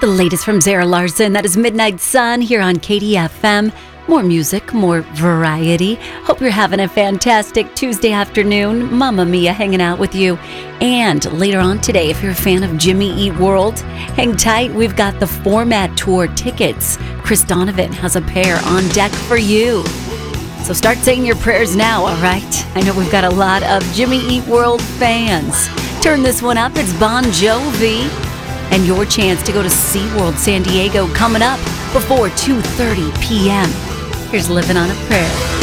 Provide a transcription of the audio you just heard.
The latest from Zara Larson. That is Midnight Sun here on KDFM. More music, more variety. Hope you're having a fantastic Tuesday afternoon. Mamma Mia hanging out with you. And later on today, if you're a fan of Jimmy Eat World, hang tight. We've got the Format Tour tickets. Chris Donovan has a pair on deck for you. So start saying your prayers now, all right? I know we've got a lot of Jimmy Eat World fans. Turn this one up. It's Bon Jovi. And your chance to go to SeaWorld San Diego coming up before 2:30 p.m. Here's Living on a Prayer.